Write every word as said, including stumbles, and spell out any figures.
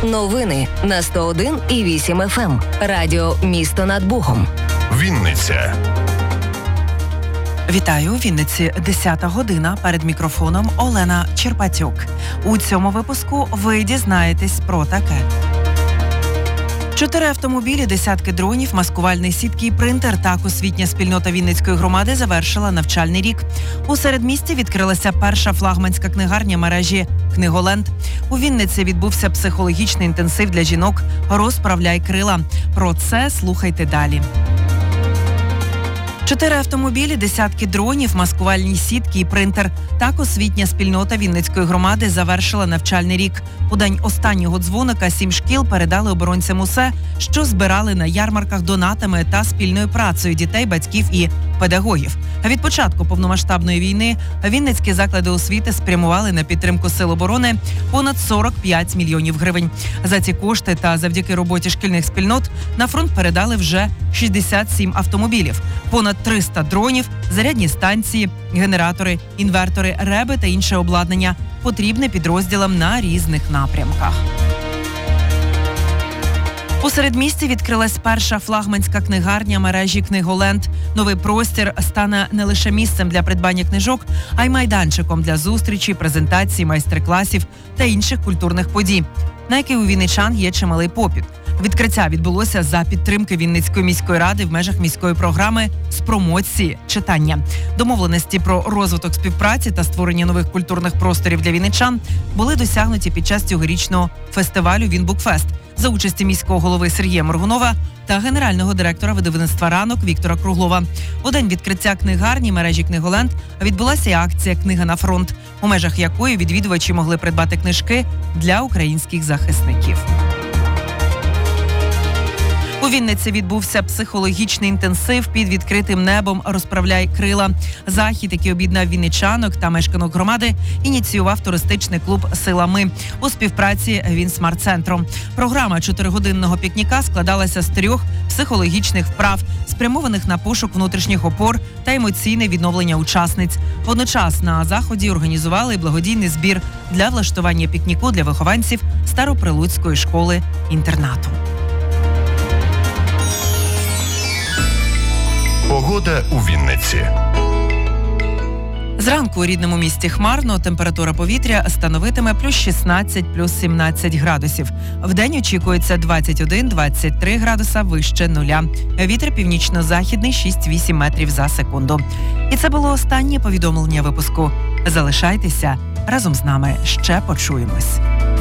Новини на сто один і вісім еф ем. Радіо «Місто над Богом». Вінниця. Вітаю, у Вінниці десята година. Перед мікрофоном Олена Черпатюк. У цьому випуску ви дізнаєтесь про таке. Чотири автомобілі, десятки дронів, маскувальний сітки і принтер. Так освітня спільнота Вінницької громади завершила навчальний рік. У середмісті відкрилася перша флагманська книгарня мережі «Книголенд». У Вінниці відбувся психологічний інтенсив для жінок «Розправляй крила». Про це слухайте далі. Чотири автомобілі, десятки дронів, маскувальні сітки і принтер. Так освітня спільнота Вінницької громади завершила навчальний рік. У день останнього дзвоника сім шкіл передали оборонцям усе, що збирали на ярмарках донатами та спільною працею дітей, батьків і педагогів. Від початку повномасштабної війни вінницькі заклади освіти спрямували на підтримку сил оборони понад сорок п'ять мільйонів гривень. За ці кошти та завдяки роботі шкільних спільнот на фронт передали вже шістдесят сім автомобілів, понад триста дронів, зарядні станції, генератори, інвертори, реби та інше обладнання, потрібне підрозділам на різних напрямках. У середмісті відкрилась перша флагманська книгарня мережі «Книголенд». Новий простір стане не лише місцем для придбання книжок, а й майданчиком для зустрічі, презентацій, майстер-класів та інших культурних подій, на які у вінничан є чималий попит. Відкриття відбулося за підтримки Вінницької міської ради в межах міської програми з промоції читання. Домовленості про розвиток співпраці та створення нових культурних просторів для вінничан були досягнуті під час цьогорічного фестивалю «Вінбукфест» за участі міського голови Сергія Моргунова та генерального директора видавництва «Ранок» Віктора Круглова. У день відкриття книгарні мережі «Книголенд» відбулася і акція «Книга на фронт», у межах якої відвідувачі могли придбати книжки для українських захисників. У Вінниці відбувся психологічний інтенсив під відкритим небом «Розправляй крила». Захід, який об'єднав вінничанок та мешканок громади, ініціював туристичний клуб «Сила Ми» у співпраці Вінсмарт-центром. Програма чотиригодинного пікніка складалася з трьох психологічних вправ, спрямованих на пошук внутрішніх опор та емоційне відновлення учасниць. Водночас на заході організували благодійний збір для влаштування пікніку для вихованців Староприлуцької школи-інтернату. Погода у Вінниці. Зранку у рідному місті хмарно, температура повітря становитиме плюс шістнадцять, плюс сімнадцять градусів. Вдень очікується двадцять один - двадцять три градуса вище нуля. Вітер північно-західний шість-вісім метрів за секунду. І це було останнє повідомлення випуску. Залишайтеся разом з нами. Ще почуємось.